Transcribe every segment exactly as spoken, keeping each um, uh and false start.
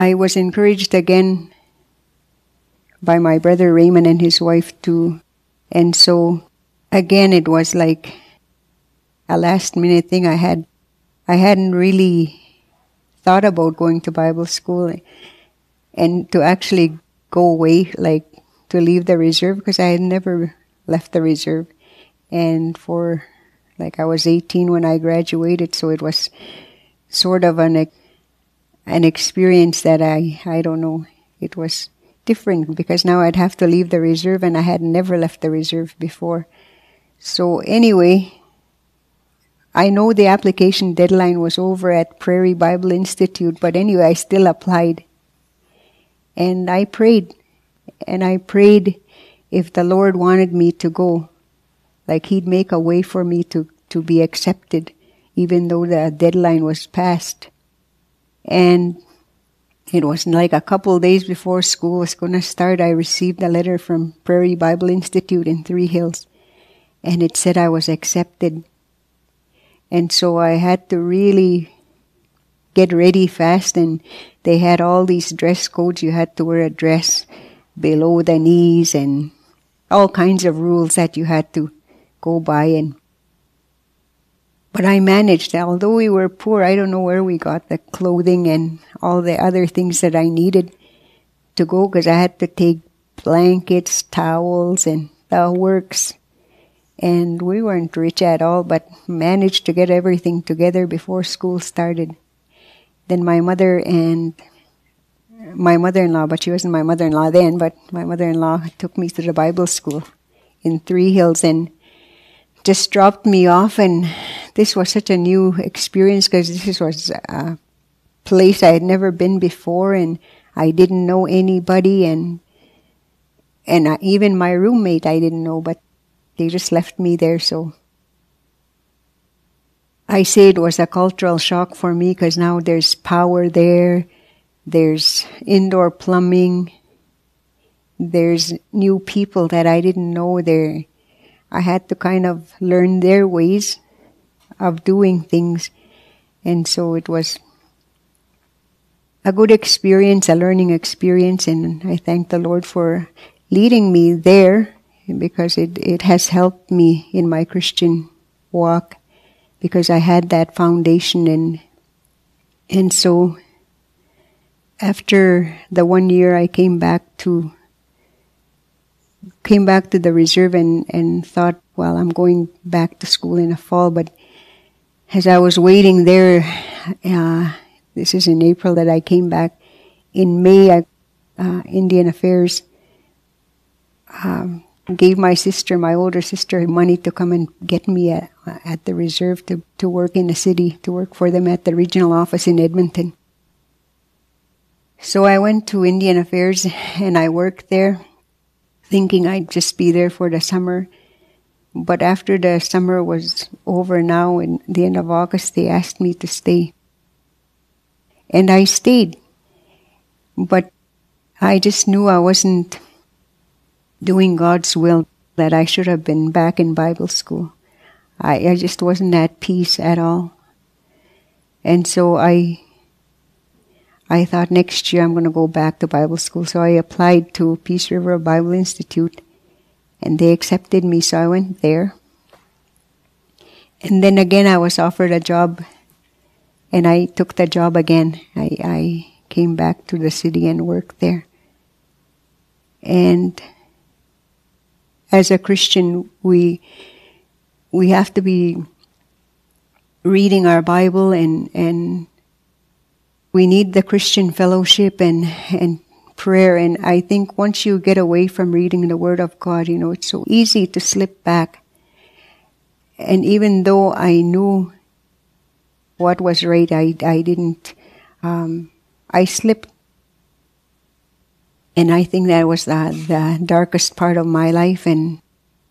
I was encouraged again by my brother Raymond and his wife too. And so again, it was like a last minute thing. I had, I hadn't really thought about going to Bible school and to actually go away, like to leave the reserve, because I had never left the reserve. And for, like I was eighteen when I graduated, so it was sort of an an experience that I, I don't know, it was different because now I'd have to leave the reserve and I had never left the reserve before. So anyway, I know the application deadline was over at Prairie Bible Institute, but anyway, I still applied. And I prayed, and I prayed if the Lord wanted me to go, like He'd make a way for me to, to be accepted, even though the deadline was passed. And it was like a couple of days before school was going to start, I received a letter from Prairie Bible Institute in Three Hills, and it said I was accepted. And so I had to really get ready fast, and they had all these dress codes. You had to wear a dress below the knees and all kinds of rules that you had to go by. And But I managed. Although we were poor, I don't know where we got the clothing and all the other things that I needed to go, because I had to take blankets, towels, and the works. And we weren't rich at all, but managed to get everything together before school started. Then my mother and my mother-in-law, but she wasn't my mother-in-law then, but my mother-in-law took me to the Bible school in Three Hills and just dropped me off. And this was such a new experience because this was a place I had never been before, and I didn't know anybody, and and I, even my roommate I didn't know, but they just left me there. So I say it was a cultural shock for me, because now there's power there, there's indoor plumbing, there's new people that I didn't know there. I had to kind of learn their ways of doing things. And so it was a good experience, a learning experience, and I thank the Lord for leading me there, because it, it has helped me in my Christian walk, because I had that foundation. And and so after the one year I came back to came back to the reserve and, and thought, well, I'm going back to school in the fall. But as I was waiting there, uh, this is in April that I came back. In May, I, uh, Indian Affairs um, gave my sister, my older sister, money to come and get me at, at the reserve to, to work in the city, to work for them at the regional office in Edmonton. So I went to Indian Affairs and I worked there, thinking I'd just be there for the summer. But after the summer was over now, in the end of August, they asked me to stay. And I stayed. But I just knew I wasn't doing God's will, that I should have been back in Bible school. I, I just wasn't at peace at all. And so I I thought next year I'm going to go back to Bible school. So I applied to Peace River Bible Institute, and they accepted me, so I went there. And then again I was offered a job, and I took the job again. I, I came back to the city and worked there. And as a Christian, we we have to be reading our Bible, and, and we need the Christian fellowship and, and prayer. And I think once you get away from reading the Word of God, you know, it's so easy to slip back. And even though I knew what was right, I, I didn't, um, I slipped. And I think that was the, the darkest part of my life, and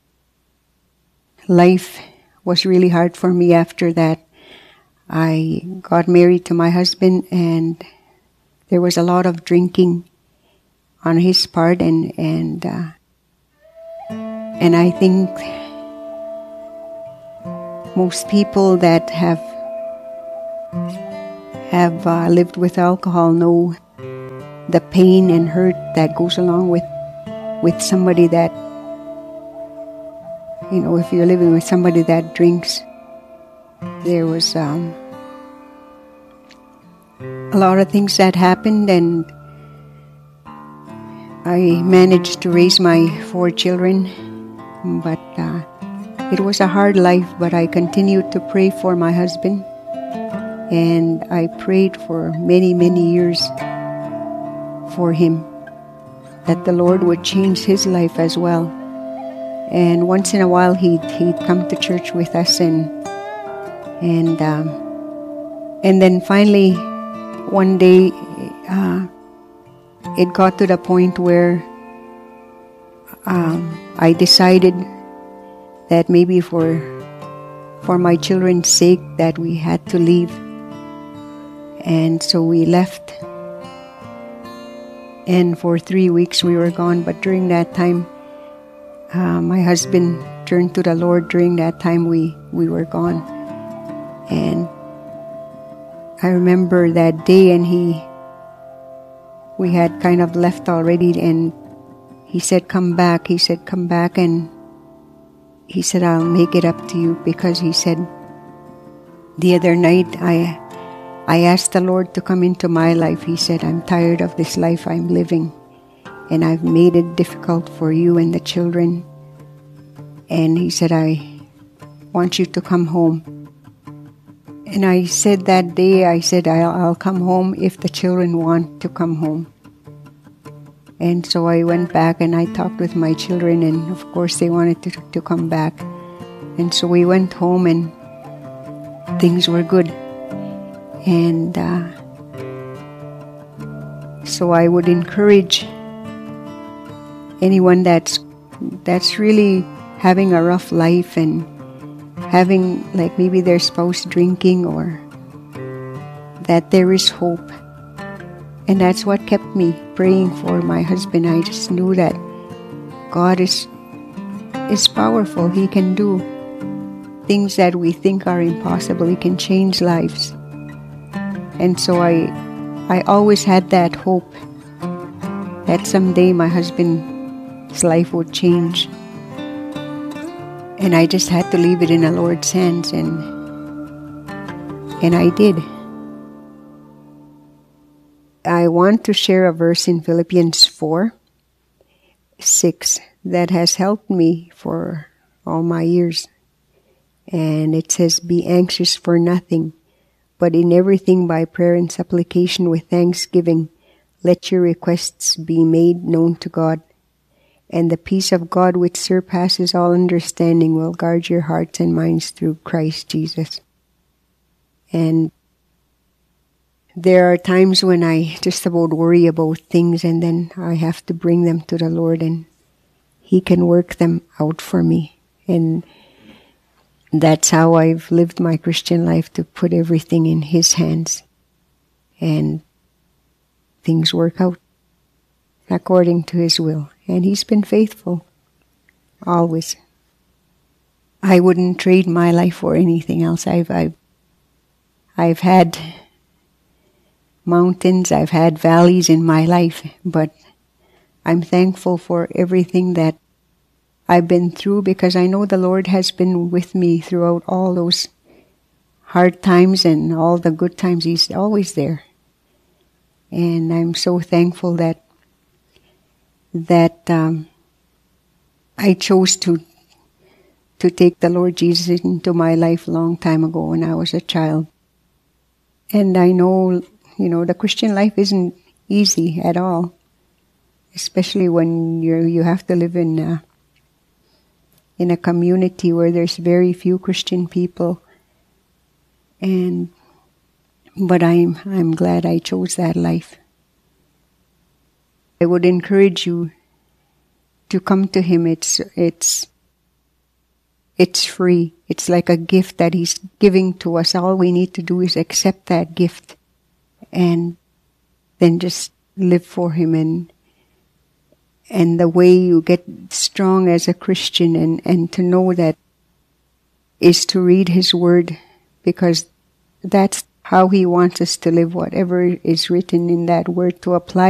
life was really hard for me after that. I got married to my husband, and there was a lot of drinking on his part, and and uh, and I think most people that have have uh, lived with alcohol know the pain and hurt that goes along with with somebody that, you know, if you're living with somebody that drinks. There was um, a lot of things that happened, and I managed to raise my four children, but uh, it was a hard life. But I continued to pray for my husband, and I prayed for many, many years for him, that the Lord would change his life as well. And once in a while he'd, he'd come to church with us, and and um, and then finally one day uh, it got to the point where um, I decided that maybe for for my children's sake that we had to leave. And so we left, and for three weeks we were gone. But during that time, uh, my husband turned to the Lord. During that time we, we were gone. And I remember that day, and he, we had kind of left already, and he said, come back. He said, come back, and he said, I'll make it up to you, because he said, the other night I I asked the Lord to come into my life. He said, I'm tired of this life I'm living, and I've made it difficult for you and the children. And he said, I want you to come home. And I said that day, I said, I'll, I'll come home if the children want to come home. And so I went back and I talked with my children, and of course they wanted to, to come back. And so we went home, and things were good. And uh, so I would encourage anyone that's that's really having a rough life and having, like, maybe their spouse drinking, or that there is hope. And that's what kept me praying for my husband. I just knew that God is is powerful. He can do things that we think are impossible. He can change lives. And so I I always had that hope that someday my husband's life would change. And I just had to leave it in the Lord's hands, and and I did. I want to share a verse in Philippians four, six that has helped me for all my years. And it says, be anxious for nothing, but in everything by prayer and supplication with thanksgiving, let your requests be made known to God. And the peace of God which surpasses all understanding will guard your hearts and minds through Christ Jesus. And there are times when I just about worry about things, and then I have to bring them to the Lord, and He can work them out for me. And that's how I've lived my Christian life, to put everything in His hands. And things work out according to His will. And He's been faithful, always. I wouldn't trade my life for anything else. I've, I've, I've had mountains, I've had valleys in my life, but I'm thankful for everything that I've been through, because I know the Lord has been with me throughout all those hard times and all the good times. He's always there. And I'm so thankful that that um, I chose to to take the Lord Jesus into my life a long time ago when I was a child. And I know, you know, the Christian life isn't easy at all, especially when you you have to live in a, in a community where there's very few Christian people. And but I'm I'm glad I chose that life. I would encourage you to come to Him. It's it's it's free. It's like a gift that He's giving to us. All we need to do is accept that gift, and then just live for Him. And and the way you get strong as a Christian, and, and to know that, is to read His Word, because that's how He wants us to live, whatever is written in that Word, to apply